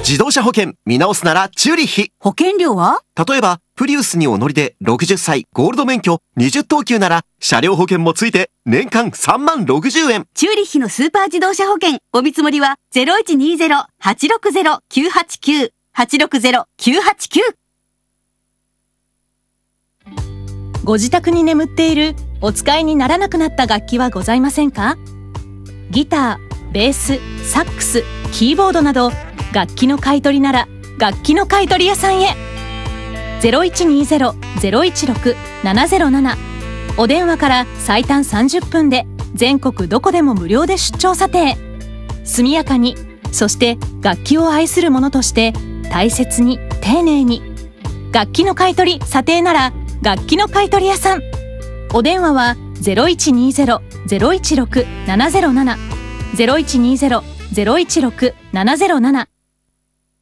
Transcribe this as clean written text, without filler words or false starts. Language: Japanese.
自動車保険見直すならチューリッヒ。 保険料は？ 例えばプリウスにお乗りで60歳ゴールド免許20等級なら車両保険もついて年間3万60円。 チューリッヒのスーパー自動車保険お見積もりは 0120-860-989 860-989。 ご自宅に眠っているお使いにならなくなった楽器はございませんか？ギター、ベース、サックス、キーボードなど楽器の買い取りなら楽器の買取屋さんへ。0120-016-707 お電話から最短30分で全国どこでも無料で出張査定。速やかに、そして楽器を愛する者として大切に丁寧に。楽器の買い取り査定なら楽器の買取屋さん。お電話は 0120-016-707 0120-016-707